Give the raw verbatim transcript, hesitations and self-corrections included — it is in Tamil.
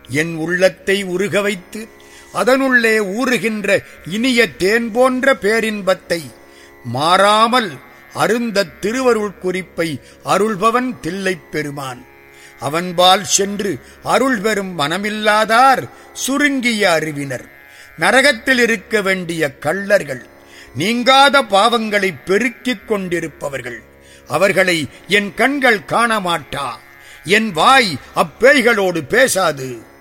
என் உள்ளத்தை உருக வைத்து அதனுள்ளே ஊறுகின்ற இனிய தேன் போன்ற பேரின்பத்தை மாறாமல் அருந்த திருவருள் குறிப்பை அருள்பவன் தில்லைப் பெருமான். அவன்பால் சென்று அருள் பெறும் மனமில்லாதார் சுருங்கிய அறிவினர், நரகத்தில் இருக்க வேண்டிய கள்ளர்கள், நீங்காத பாவங்களை பெருக்கிக் கொண்டிருப்பவர்கள். அவர்களை என் கண்கள் காணமாட்டா, என் வாய் அப்பேய்களோடு பேசாது.